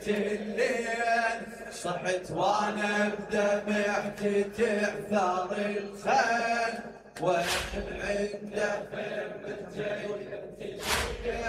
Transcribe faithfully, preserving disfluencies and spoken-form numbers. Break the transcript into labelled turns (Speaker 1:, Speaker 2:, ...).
Speaker 1: الليل صحت وانا بدمع تتعثر الخيل، وين عنده